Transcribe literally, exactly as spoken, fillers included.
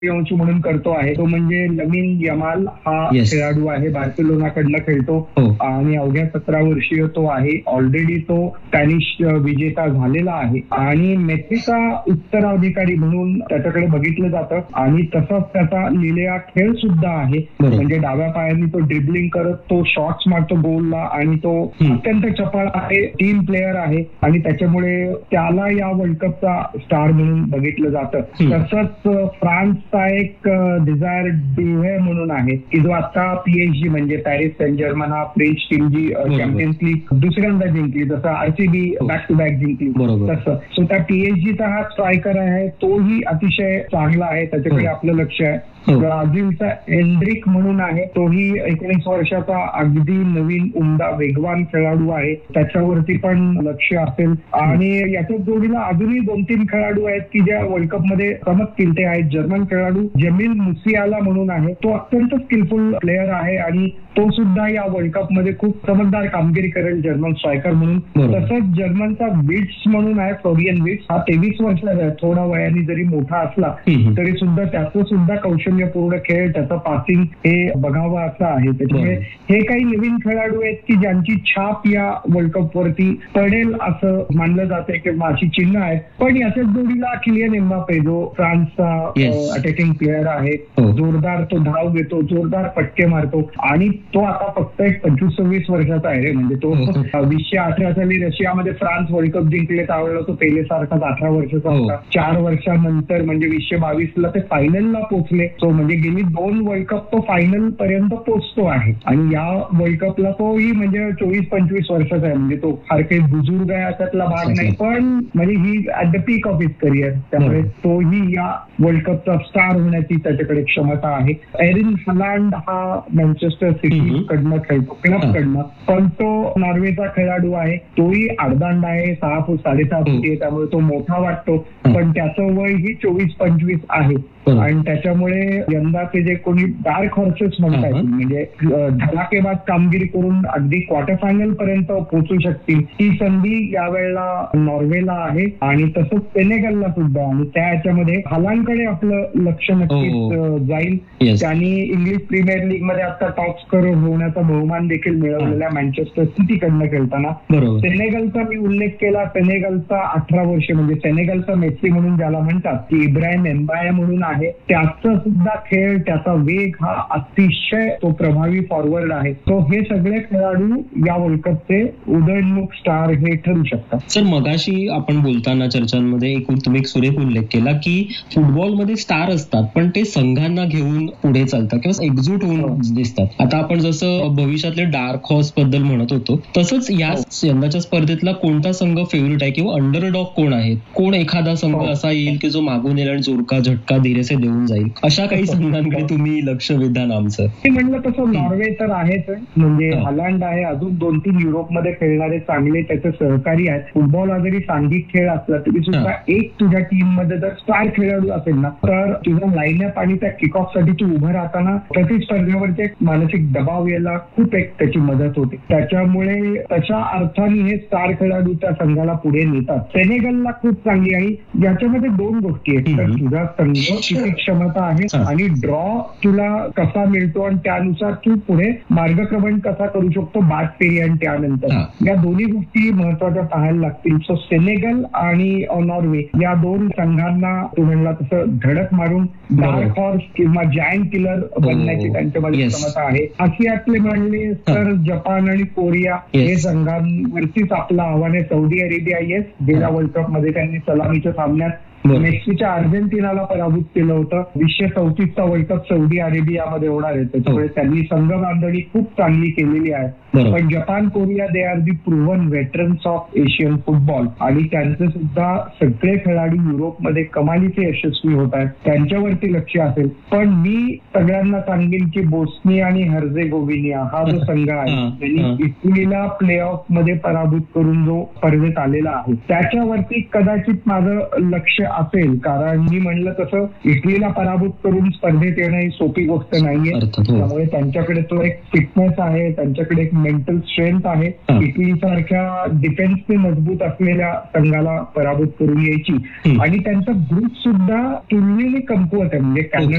सूर्यवंशी म्हणून करतो आहे तो म्हणजे लमीन यमाल हा खेळाडू आहे. बार्सिलोनाकडनं खेळतो आणि अवघ्या सतरा वर्षीय तो आहे. ऑलरेडी तो स्पॅनिश विजेता झालेला आहे आणि मेस्सीचा उत्तराधिकारी म्हणून त्याच्याकडे बघितलं जातं आणि तसंच त्याचा लिहिलेला खेळ सुद्धा आहे. म्हणजे डाव्या पायाने तो ड्रिबलिंग करत तो शॉट्स मारतो गोलला आणि तो अत्यंत चपळ आहे. टीम प्लेअर आहे आणि त्याच्यामुळे त्याला या वर्ल्ड कपचा स्टार म्हणून बघितलं जातं. तसंच फ्रान्सचा एक डिझायर डिव्हे म्हणून आहे की जो आता पीएचजी म्हणजे पॅरिस सेंट जर्मन हा फ्रेंच टीम जी चॅम्पियन्स लीग दुसऱ्यांदा जिंकली जसं आरसीबी बॅक टू बॅक जिंकली तसं. सो त्या पीएचजीचा हा स्ट्रायकर आहे तोही अतिशय चांगला आहे. त्याच्याकडे आपलं लक्ष आहे. ब्राझीलचा एंड्रिक म्हणून आहे तोही एकोणीस वर्षाचा अगदी नवीन उमदा वेगवान खेळाडू आहे. त्याच्यावरती पण लक्ष असेल आणि याच्या जोडीला अजूनही दोन तीन खेळाडू आहेत की ज्या वर्ल्ड कप मध्ये चमकतील. ते आहेत जर्मन खेळाडू जमील मुसियाला म्हणून आहे. तो अत्यंत स्किलफुल प्लेअर आहे आणि तो सुद्धा या वर्ल्ड कप मध्ये खूप चमकदार कामगिरी करेल जर्मन स्ट्रायकर म्हणून. तसंच जर्मनचा विट्स म्हणून आहे फ्लोरियन विट्स हा तेवीस वर्षाचा आहे. थोडा वयाने जरी मोठा असला तरी सुद्धा त्याचं सुद्धा कौशल्यपूर्ण खेळ त्याचं पासिंग हे बघावं असं आहे. त्याच्यामुळे हे काही नवीन खेळाडू आहेत की ज्यांची छाप या वर्ल्ड कप वरती पडेल असं मानलं जाते किंवा अशी चिन्ह आहेत. पण याच्याच जोडीला किलियन एम्बापे जो फ्रान्सचा अटॅकिंग प्लेअर आहे. जोरदार तो धाव घेतो जोरदार पटके मारतो आणि तो आता फक्त एक पंचवीस सव्वीस वर्षाचा आहे रे. म्हणजे तो वीसशे अठरा साली रशियामध्ये फ्रान्स वर्ल्ड कप जिंकले त्यावेळेला तो पेले सारखाच अठरा वर्षाचा होता. चार वर्षानंतर म्हणजे वीसशे बावीस ला ते फायनलला पोहोचले. तो म्हणजे गेली दोन वर्ल्ड कप तो फायनल पर्यंत पोहोचतो आहे आणि या वर्ल्ड कपला तोही म्हणजे चोवीस पंचवीस वर्षाचा आहे. म्हणजे तो फार काही बुजुर्ग आहे अशातला भाग नाही पण म्हणजे ही at the peak of his career. त्यामुळे तोही या वर्ल्ड कपचा स्टार होण्याची त्याच्याकडे क्षमता आहे. एरिन हलांड हा मँचेस्टर सिटी कडनं खेळतो क्लब कडनं पण तो नॉर्वेचा खेळाडू आहे. तोही अर्धांड आहे. सहा फूट साडेसहा फूट आहे त्यामुळे तो मोठा वाटतो पण त्याचं वय ही चोवीस पंचवीस आहे आणि त्याच्यामुळे यंदाचे जे कोणी डार्क हॉर्सेस म्हणतात म्हणजे धडाकेबाज कामगिरी करून अगदी क्वार्टर फायनल पर्यंत पोहोचू शकतील ती संधी यावेळेला नॉर्वेला आहे आणि तसंच सेनेगलला सुद्धा. आणि त्या ह्याच्यामध्ये हलांडकडे आपलं लक्ष नक्कीच जाईल. त्यांनी इंग्लिश प्रीमियर लीग मध्ये आता टॉप स्कोरर होण्याचा बहुमान देखील मिळवलेला मँचेस्टर सिटी कडनं खेळताना. सेनेगलचा मी उल्लेख केला. सेनेगलचा अठरा वर्ष म्हणजे सेनेगलचा मेस्सी म्हणून ज्याला म्हणतात की इब्राहिम एम्बाया म्हणून आहे. त्याचा सुद्धा खेळ त्याचा वेग हा अतिशय तो प्रभावी फॉरवर्ड आहे. तो हे सगळे खेळाडू या वर्ल्ड कपचे उदयोन्मुख स्टार हे ठरू शकतात. सर मगाशी आपण बोलताना चर्चांमध्ये एक तुम्ही एक सुरेख उल्लेख केला की फुटबॉलमध्ये स्टार असतात पण ते संघांना घेऊन पुढे चालतात किंवा एकजूट होऊन दिसतात. आता आपण जसं भविष्यातले डार्क हॉर्स बद्दल म्हणत होतो तसंच या यंदाच्या स्पर्धेतला कोणता संघ फेवरेट आहे किंवा अंडरडॉग कोण आहे? कोण एखादा संघ असा येईल की जो मागून येईल आणि जोरका झटका धीरेसे देऊन जाईल? अशा काही संघांकडे तुम्ही लक्ष वेधा आमचं. म्हणलं तसं नॉर्वे तर आहेच म्हणजे हलांड आहे. अजून दोन तीन युरोपमध्ये खेळणारे चांगले त्याचे सहकारी आहेत. फुटबॉल हा जरी सांघिक खेळ असला तरी सुद्धा एक तुझ्या टीम मध्ये जर स्टार खेळाडू असेल ना तर तुझा लाईनअप आणि त्या किक ऑफ साठी तू उभं राहताना प्रतिस्पर्धेवरचे मानसिक दबाव यायला खूप एक त्याची मदत होते. त्याच्यामुळे तशा अर्थाने हे स्टार खेळाडू त्या संघाला पुढे नेतात. सेनेगलला खूप चांगली आणि याच्यामध्ये दोन गोष्टी आहेत. तर तुझा संघ किती क्षमता आहे आणि ड्रॉ तुला कसा मिळतो आणि त्यानुसार तू पुढे मार्गक्रमण कसा करू शकतो बाद फेरी आणि त्यानंतर या दोन्ही गोष्टी महत्वाच्या पाहायला लागतील. सो सेनेगल आणि नॉर्वे या दोन संघांना तू म्हणला तसं धडक मारून डार्क हॉर्स किंवा जायंट किलर बनण्याची त्यांच्यामध्ये क्षमता आहे. आशियातले म्हणले तर जपान आणि कोरिया हे संघांवरतीच आपलं आव्हान आहे. सौदी अरेबिया येस गेल्या वर्ल्ड कप मध्ये त्यांनी सलामीच्या सामन्यात मेक्सीच्या अर्जेंटिनाला पराभूत केलं होतं. वीसशे चौतीसचा वर्ल्ड कप सौदी अरेबियामध्ये होणार आहे त्याच्यामुळे त्यांनी संघ बांधणी खूप चांगली केलेली आहे. पण Japan Korea they are the proven veterans of Asian football आणि त्यांचे सुद्धा सगळे खेळाडू युरोपमध्ये कमालीचे यशस्वी होत आहेत. त्यांच्यावरती लक्ष असेल. पण मी सगळ्यांना सांगेन की बोस्निया आणि हर्जेगोविनिया हा जो संघ आहे त्यांनी इटलीला प्ले ऑफ मध्ये पराभूत करून जो स्पर्धेत आलेला आहे त्याच्यावरती कदाचित माझं लक्ष असेल, कारण मी म्हणलं तसं इटलीला पराभूत करून स्पर्धेत येणं ही सोपी गोष्ट नाहीये. त्यामुळे त्यांच्याकडे तो एक फिटनेस आहे, त्यांच्याकडे एक मेंटल स्ट्रेंथ आहे. इटली सारख्या डिफेन्सने मजबूत असलेल्या संघाला पराभूत करून यायची. आणि त्यांचा ग्रुप सुद्धा तुलनेने कमकुवत आहे. म्हणजे